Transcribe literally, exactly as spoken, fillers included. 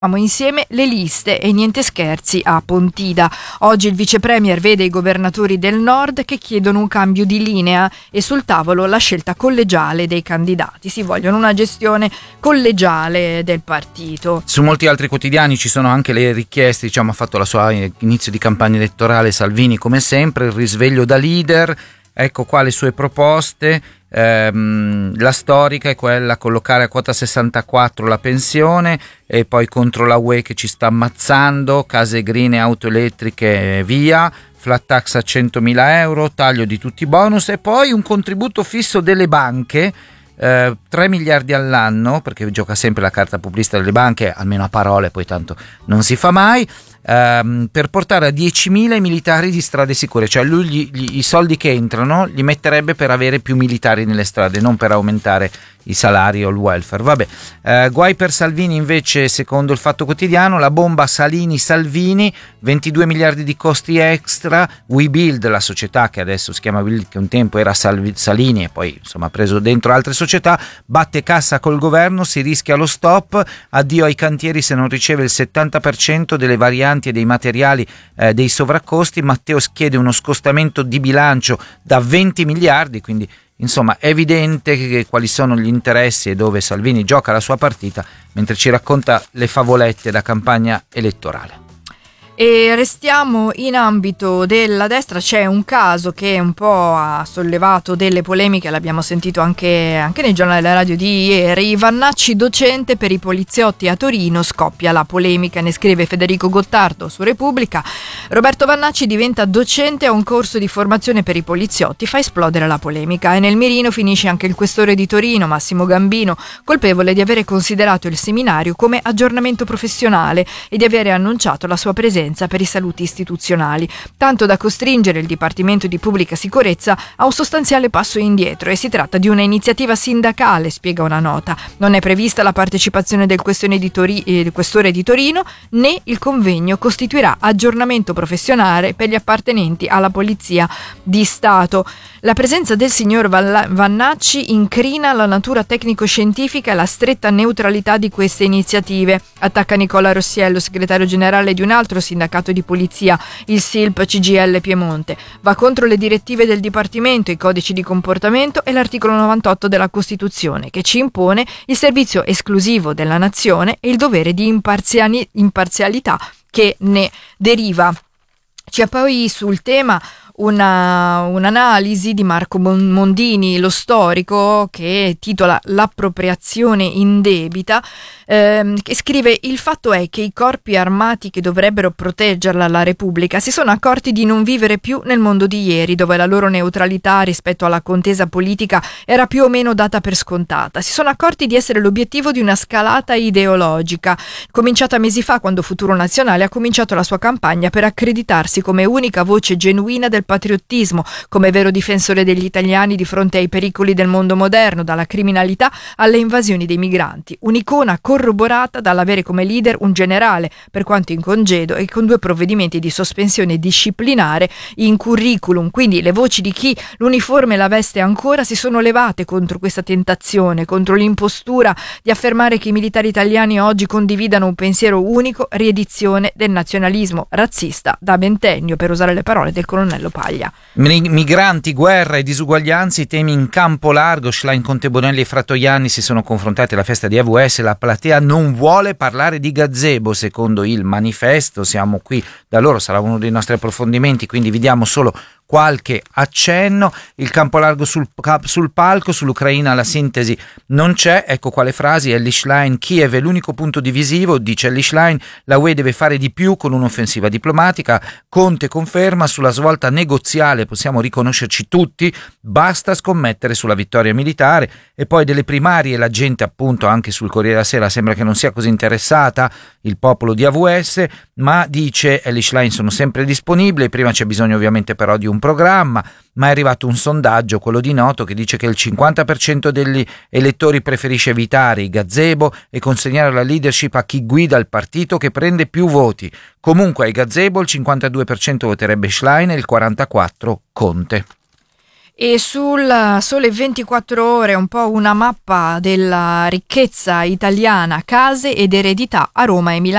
Insieme le liste e niente scherzi a Pontida. Oggi il vice premier vede i governatori del nord che chiedono un cambio di linea e sul tavolo la scelta collegiale dei candidati. Si vogliono una gestione collegiale del partito. Su molti altri quotidiani ci sono anche le richieste, diciamo ha fatto la sua inizio di campagna elettorale Salvini come sempre, il risveglio da leader, ecco qua le sue proposte. Ehm, la storica è quella collocare a quota sessantaquattro la pensione e poi contro la U E che ci sta ammazzando, case green e auto elettriche via, flat tax a centomila euro, taglio di tutti i bonus e poi un contributo fisso delle banche, eh, tre miliardi all'anno, perché gioca sempre la carta populista delle banche, almeno a parole, poi tanto non si fa mai, ehm, per portare a diecimila i militari di strade sicure, cioè lui gli, gli, i soldi che entrano li metterebbe per avere più militari nelle strade, non per aumentare i salari o il welfare. Vabbè, eh, guai per Salvini invece, secondo il Fatto Quotidiano, la bomba Salini-Salvini, ventidue miliardi di costi extra, WeBuild, la società che adesso si chiama Build, che un tempo era Salvi, Salini e poi insomma ha preso dentro altre società, batte cassa col governo, si rischia lo stop, addio ai cantieri se non riceve il settanta per cento delle varianti e dei materiali eh, dei sovraccosti. Matteo chiede uno scostamento di bilancio da venti miliardi, quindi insomma è evidente che quali sono gli interessi e dove Salvini gioca la sua partita mentre ci racconta le favolette da campagna elettorale. E restiamo in ambito della destra. C'è un caso che un po' ha sollevato delle polemiche, l'abbiamo sentito anche, anche nei giornali della radio di ieri. Vannacci docente per i poliziotti a Torino, scoppia la polemica, ne scrive Federico Gottardo su Repubblica. Roberto Vannacci diventa docente a un corso di formazione per i poliziotti, fa esplodere la polemica e nel mirino finisce anche il questore di Torino, Massimo Gambino, colpevole di avere considerato il seminario come aggiornamento professionale e di avere annunciato la sua presenza per i saluti istituzionali, tanto da costringere il Dipartimento di Pubblica Sicurezza a un sostanziale passo indietro. E si tratta di una iniziativa sindacale, spiega una nota. Non è prevista la partecipazione del, di Tori- eh, del questore di Torino, né il convegno costituirà aggiornamento professionale per gli appartenenti alla Polizia di Stato. La presenza del signor Vannacci incrina la natura tecnico-scientifica e la stretta neutralità di queste iniziative, attacca Nicola Rossiello, segretario generale di un altro sindacato di polizia, il S I L P C G I L Piemonte. Va contro le direttive del Dipartimento, i codici di comportamento e l'articolo novantotto della Costituzione, che ci impone il servizio esclusivo della nazione e il dovere di imparziali- imparzialità che ne deriva. C'è poi sul tema Una, un'analisi di Marco Mondini, lo storico, che titola L'appropriazione indebita, ehm, che scrive: il fatto è che i corpi armati che dovrebbero proteggerla la Repubblica si sono accorti di non vivere più nel mondo di ieri, dove la loro neutralità rispetto alla contesa politica era più o meno data per scontata. Si sono accorti di essere l'obiettivo di una scalata ideologica, cominciata mesi fa, quando Futuro Nazionale ha cominciato la sua campagna per accreditarsi come unica voce genuina del patriottismo, come vero difensore degli italiani di fronte ai pericoli del mondo moderno, dalla criminalità alle invasioni dei migranti. Un'icona corroborata dall'avere come leader un generale, per quanto in congedo, e con due provvedimenti di sospensione disciplinare in curriculum. Quindi le voci di chi l'uniforme la veste ancora si sono levate contro questa tentazione, contro l'impostura di affermare che i militari italiani oggi condividano un pensiero unico, riedizione del nazionalismo razzista da ventennio, per usare le parole del colonnello Paglia. Migranti, guerra e disuguaglianze, i temi in campo largo. Schlein, Conte Bonelli e Fratoianni si sono confrontati alla festa di A V S. La platea non vuole parlare di gazebo, secondo il manifesto. Siamo qui da loro, sarà uno dei nostri approfondimenti, quindi vi diamo solo qualche accenno. Il campo largo sul, sul palco, sull'Ucraina la sintesi non c'è. Ecco qua le frasi. Elly Schlein: Kiev è l'unico punto divisivo, dice Elly Schlein, la U E deve fare di più con un'offensiva diplomatica. Conte conferma: sulla svolta negoziale possiamo riconoscerci tutti, basta scommettere sulla vittoria militare. E poi delle primarie la gente, appunto, anche sul Corriere della Sera sembra che non sia così interessata, il popolo di A V S, ma dice Elly Schlein sono sempre disponibili. Prima c'è bisogno ovviamente però di un programma, ma è arrivato un sondaggio, quello di Noto, che dice che il cinquanta per cento degli elettori preferisce evitare i gazebo e consegnare la leadership a chi guida il partito che prende più voti. Comunque ai gazebo il cinquantadue per cento voterebbe Schlein e il quarantaquattro per cento Conte. E sul Sole ventiquattro Ore un po' una mappa della ricchezza italiana, case ed eredità a Roma e Milano.